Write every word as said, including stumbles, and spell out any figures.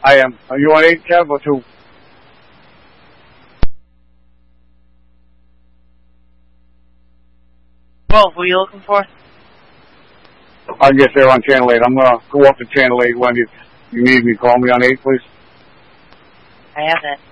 I am. Are you on eight, Kev, or two? Well, what are you looking for? I guess they're on channel eight. I'm going to go up to channel eight when you, you need me. Call me on eight, please. I have that.